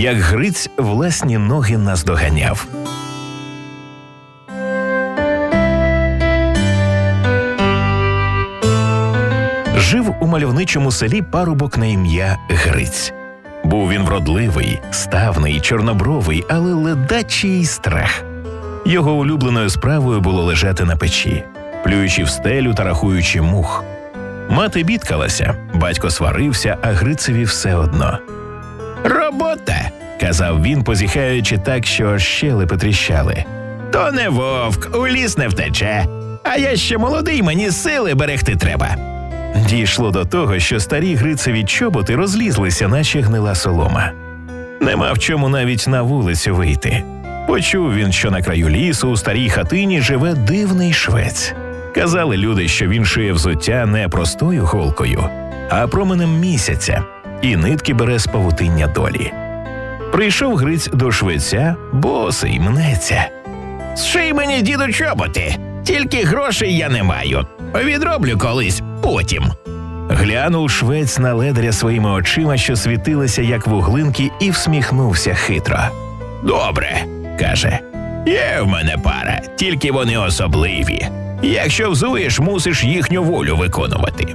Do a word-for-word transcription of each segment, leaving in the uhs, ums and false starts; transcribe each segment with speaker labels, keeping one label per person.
Speaker 1: як Гриць власні ноги наздоганяв. Жив у мальовничому селі парубок на ім'я Гриць. Був він вродливий, ставний, чорнобровий, але ледачий страх. Його улюбленою справою було лежати на печі, плюючи в стелю та рахуючи мух. Мати бідкалася, батько сварився, а Грицеві все одно. «Робота!» – казав він, позіхаючи так, що аж щелепи тріщали. «То не вовк, у ліс не втече, а я ще молодий, мені сили берегти треба». Дійшло до того, що старі Грицеві чоботи розлізлися, наче гнила солома. Нема в чому навіть на вулицю вийти. Почув він, що на краю лісу у старій хатині живе дивний швець. Казали люди, що він шиє взуття не простою голкою, а променем місяця, і нитки бере з павутиння долі. Прийшов Гриць до швеця, босий, мнеться. «Зший мені, діду, чоботи, тільки грошей я не маю. Відроблю колись, потім». Глянув швець на ледаря своїми очима, що світилися, як вуглинки, і всміхнувся хитро. «Добре», – каже, – «є в мене пара, тільки вони особливі. Якщо взуєш, мусиш їхню волю виконувати».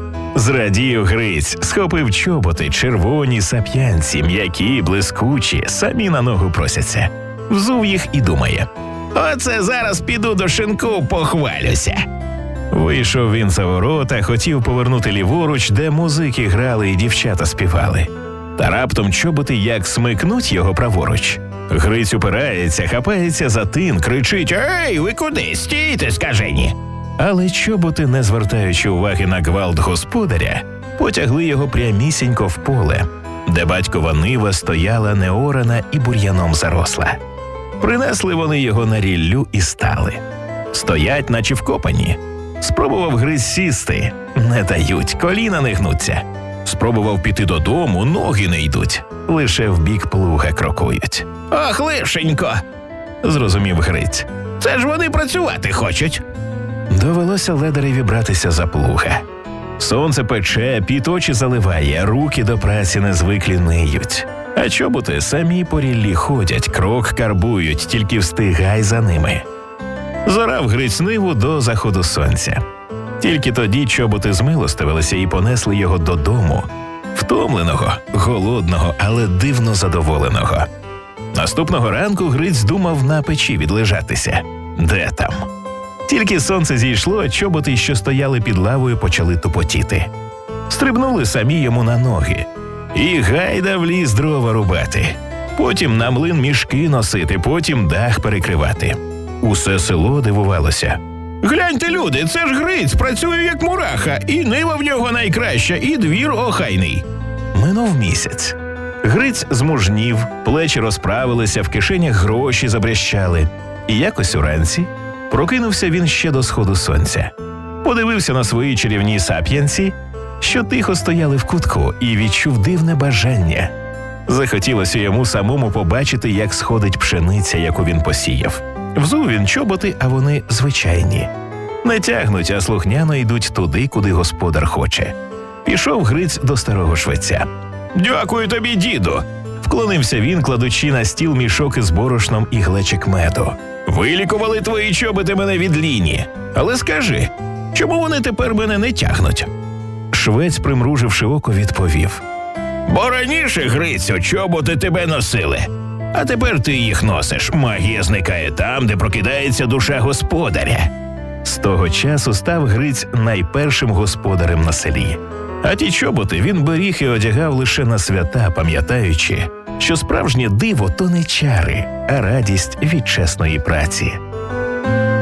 Speaker 1: Зрадів Гриць, схопив чоботи, червоні, сап'янці, м'які, блискучі, самі на ногу просяться. Взув їх і думає: «Оце зараз піду до шинку, похвалюся». Вийшов він за ворота, хотів повернути ліворуч, де музики грали і дівчата співали. Та раптом чоботи як смикнуть його праворуч. Гриць упирається, хапається за тин, кричить: «Ей, ви куди? Стійте, скажені!» Але чоботи, не звертаючи уваги на гвалт господаря, потягли його прямісінько в поле, де батькова нива стояла неорана і бур'яном заросла. Принесли вони його на ріллю і стали. Стоять, наче вкопані. Спробував Гриць сісти – не дають, коліна не гнуться. Спробував піти додому – ноги не йдуть, лише в бік плуга крокують. «Ох, лишенько!» – зрозумів Гриць. «Це ж вони працювати хочуть!» Довелося ледареві братися за плуга. Сонце пече, під очі заливає, руки до праці незвиклі ниють. А чоботи самі по ріллі ходять, крок карбують, тільки встигай за ними. Зорав Гриць ниву до заходу сонця. Тільки тоді чоботи змилостивилися і понесли його додому, втомленого, голодного, але дивно задоволеного. Наступного ранку Гриць думав на печі відлежатися. Де там? Тільки сонце зійшло, чоботи, що стояли під лавою, почали тупотіти. Стрибнули самі йому на ноги. І гайда в ліс дрова рубати. Потім на млин мішки носити, потім дах перекривати. Усе село дивувалося. «Гляньте, люди, це ж Гриць, працює як мураха, і нива в нього найкраща, і двір охайний». Минув місяць. Гриць змужнів, плечі розправилися, в кишенях гроші забрящали. І якось уранці прокинувся він ще до сходу сонця. Подивився на свої чарівні сап'янці, що тихо стояли в кутку, і відчув дивне бажання. Захотілося йому самому побачити, як сходить пшениця, яку він посіяв. Взув він чоботи, а вони звичайні. Не тягнуть, а слухняно йдуть туди, куди господар хоче. Пішов Гриць до старого швеця. «Дякую тобі, діду!» Вклонився він, кладучи на стіл мішок із борошном і глечик меду. «Вилікували твої чоботи мене від ліні. Але скажи, чому вони тепер мене не тягнуть?» Швець, примруживши око, відповів: «Бо раніше, Грицю, чоботи тебе носили. А тепер ти їх носиш. Магія зникає там, де прокидається душа господаря». З того часу став Гриць найпершим господарем на селі. А ті чоботи він беріг і одягав лише на свята, пам'ятаючи, що справжнє диво – то не чари, а радість від чесної праці.